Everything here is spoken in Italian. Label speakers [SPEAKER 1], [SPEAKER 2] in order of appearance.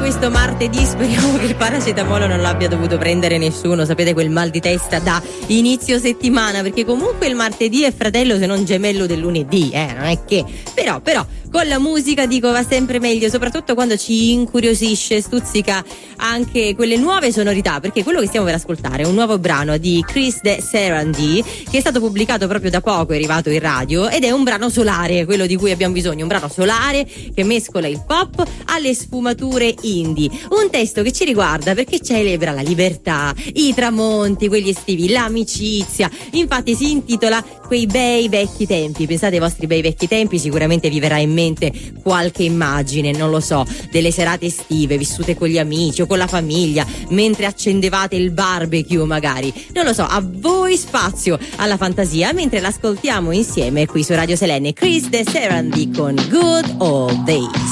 [SPEAKER 1] questo martedì, speriamo che il paracetamolo non l'abbia dovuto prendere nessuno, sapete, quel mal di testa da inizio settimana, perché comunque il martedì è fratello se non gemello del lunedì, non è che, però con la musica, dico, va sempre meglio, soprattutto quando ci incuriosisce, stuzzica anche quelle nuove sonorità, perché quello che stiamo per ascoltare è un nuovo brano di Chris De Serandi, che è stato pubblicato proprio da poco, è arrivato in radio, ed è un brano solare, quello di cui abbiamo bisogno, un brano solare che mescola il pop alle sfumature indie, un testo che ci riguarda perché celebra la libertà, i tramonti, quelli estivi, l'amicizia. Infatti si intitola Quei bei vecchi tempi. Pensate ai vostri bei vecchi tempi, sicuramente vi verrà in mente qualche immagine, non lo so, delle serate estive vissute con gli amici o con la famiglia, mentre accendevate il barbecue magari, non lo so, a voi spazio alla fantasia, mentre l'ascoltiamo insieme qui su Radio Selene. Chris De Serandi con Good Old Days.